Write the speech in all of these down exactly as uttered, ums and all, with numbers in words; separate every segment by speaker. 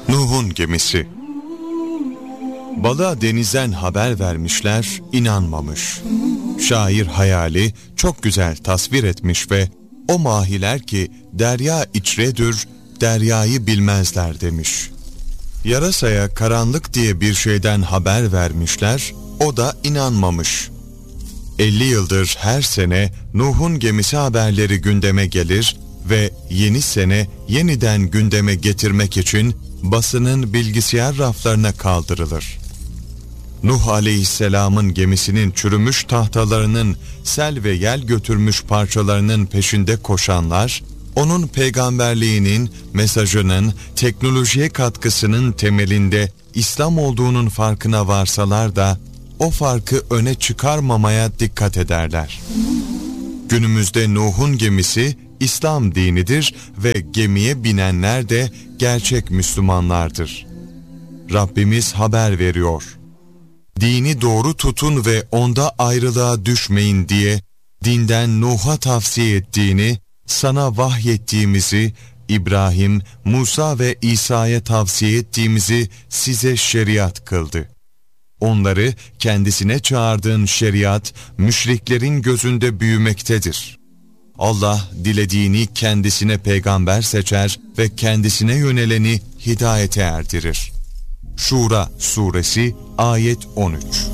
Speaker 1: Nuh'un gemisi. Balığa denizden haber vermişler, inanmamış. Şair hayali çok güzel tasvir etmiş ve o mahiler ki derya içredir, deryayı bilmezler demiş. Yarasaya karanlık diye bir şeyden haber vermişler, o da inanmamış. elli yıldır her sene Nuh'un gemisi haberleri gündeme gelir ve yeni sene yeniden gündeme getirmek için basının bilgisayar raflarına kaldırılır. Nuh Aleyhisselam'ın gemisinin çürümüş tahtalarının sel ve yel götürmüş parçalarının peşinde koşanlar, onun peygamberliğinin, mesajının, teknolojiye katkısının temelinde İslam olduğunun farkına varsalar da o farkı öne çıkarmamaya dikkat ederler. Günümüzde Nuh'un gemisi İslam dinidir ve gemiye binenler de gerçek Müslümanlardır. Rabbimiz haber veriyor. Dini doğru tutun ve onda ayrılığa düşmeyin diye dinden Nuh'a tavsiye ettiğini, sana vahyettiğimizi, İbrahim, Musa ve İsa'ya tavsiye ettiğimizi size şeriat kıldı. Onları kendisine çağırdığın şeriat, müşriklerin gözünde büyümektedir. Allah dilediğini kendisine peygamber seçer ve kendisine yöneleni hidayete erdirir. Şura Suresi Ayet on üç.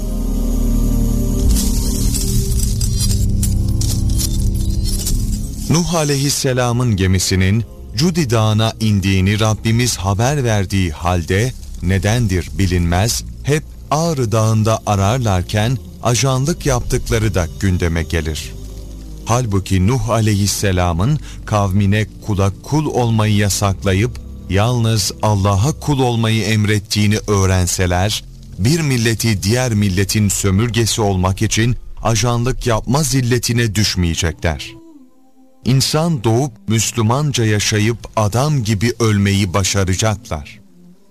Speaker 1: Nuh Aleyhisselam'ın gemisinin Cudi Dağı'na indiğini Rabbimiz haber verdiği halde nedendir bilinmez, hep Ağrı Dağı'nda ararlarken ajanlık yaptıkları da gündeme gelir. Halbuki Nuh Aleyhisselam'ın kavmine kula kul olmayı yasaklayıp yalnız Allah'a kul olmayı emrettiğini öğrenseler, bir milleti diğer milletin sömürgesi olmak için ajanlık yapma zilletine düşmeyecekler. İnsan doğup Müslümanca yaşayıp adam gibi ölmeyi başaracaklar.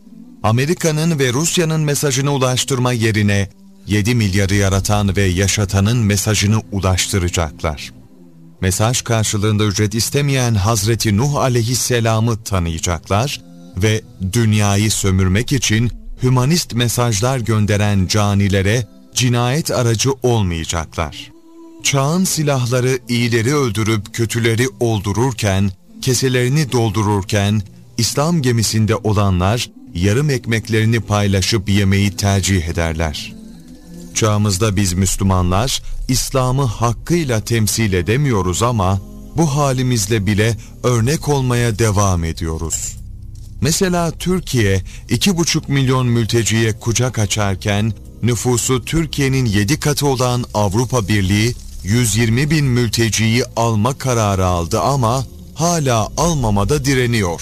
Speaker 1: Amerika'nın ve Rusya'nın mesajını ulaştırma yerine yedi milyarı yaratan ve yaşatanın mesajını ulaştıracaklar. Mesaj karşılığında ücret istemeyen Hazreti Nuh Aleyhisselam'ı tanıyacaklar ve dünyayı sömürmek için hümanist mesajlar gönderen canilere cinayet aracı olmayacaklar. Çağın silahları iyileri öldürüp kötüleri oldururken, keselerini doldururken, İslam gemisinde olanlar yarım ekmeklerini paylaşıp yemeyi tercih ederler. Çağımızda biz Müslümanlar İslam'ı hakkıyla temsil edemiyoruz ama bu halimizle bile örnek olmaya devam ediyoruz. Mesela Türkiye iki buçuk milyon mülteciye kucak açarken nüfusu Türkiye'nin yedi katı olan Avrupa Birliği yüz yirmi bin mülteciyi alma kararı aldı ama hala almamada direniyor.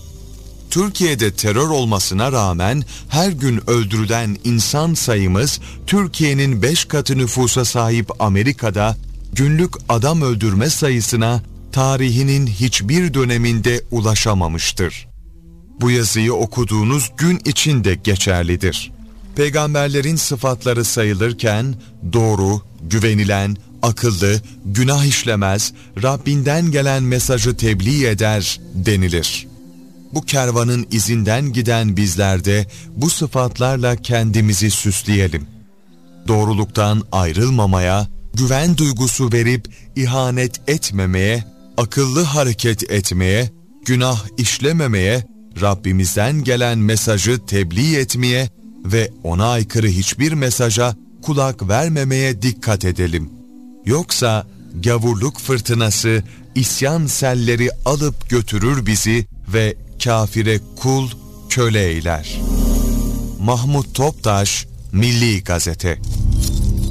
Speaker 1: Türkiye'de terör olmasına rağmen her gün öldürülen insan sayımız Türkiye'nin beş katı nüfusa sahip Amerika'da günlük adam öldürme sayısına tarihinin hiçbir döneminde ulaşamamıştır. Bu yazıyı okuduğunuz gün için de geçerlidir. Peygamberlerin sıfatları sayılırken doğru, güvenilen, akıllı, günah işlemez, Rabbinden gelen mesajı tebliğ eder denilir. Bu kervanın izinden giden bizler de bu sıfatlarla kendimizi süsleyelim. Doğruluktan ayrılmamaya, güven duygusu verip ihanet etmemeye, akıllı hareket etmeye, günah işlememeye, Rabbimizden gelen mesajı tebliğ etmeye ve ona aykırı hiçbir mesaja kulak vermemeye dikkat edelim. Yoksa gavurluk fırtınası, isyan selleri alıp götürür bizi ve kafire kul, köle eyler. Mahmut Toptaş, Milli Gazete.